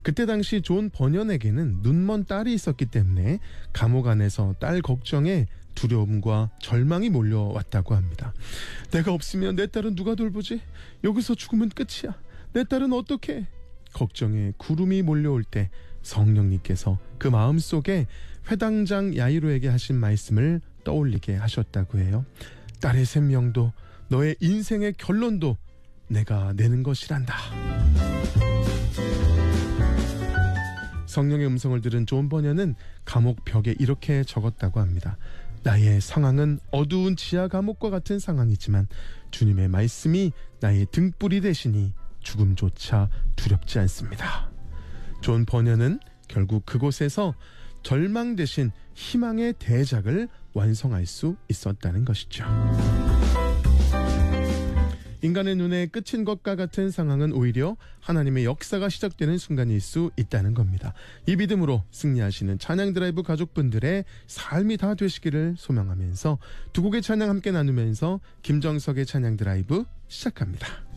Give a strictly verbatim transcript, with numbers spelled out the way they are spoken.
그때 당시 존 버년에게는 눈먼 딸이 있었기 때문에 감옥 안에서 딸 걱정에 두려움과 절망이 몰려왔다고 합니다. 내가 없으면 내 딸은 누가 돌보지? 여기서 죽으면 끝이야. 내 딸은 어떡해? 걱정에 구름이 몰려올 때 성령님께서 그 마음속에 회당장 야이로에게 하신 말씀을 떠올리게 하셨다고 해요. 딸의 생명도 너의 인생의 결론도 내가 내는 것이란다. 성령의 음성을 들은 존 버년은 감옥 벽에 이렇게 적었다고 합니다. 나의 상황은 어두운 지하 감옥과 같은 상황이지만 주님의 말씀이 나의 등불이 되시니 죽음조차 두렵지 않습니다. 존 버년은 결국 그곳에서 절망 대신 희망의 대작을 완성할 수 있었다는 것이죠. 인간의 눈에 끝인 것과 같은 상황은 오히려 하나님의 역사가 시작되는 순간일 수 있다는 겁니다. 이 믿음으로 승리하시는 찬양 드라이브 가족분들의 삶이 다 되시기를 소망하면서 두 곡의 찬양 함께 나누면서 김정석의 찬양 드라이브 시작합니다.